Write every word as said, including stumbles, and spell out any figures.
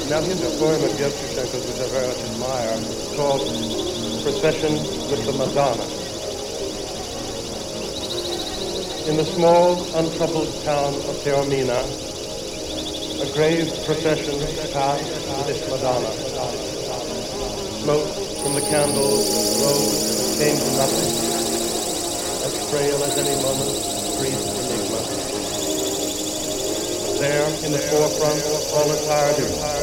Now here's a poem of Yevtushenko's which I very much admire, called Procession with the Madonna. In the small, untroubled town of Taormina, a grave procession passed with its Madonna. Smoke from the candles rose and came to nothing, as frail as any moment, brief enigma. There, in the forefront, all attired in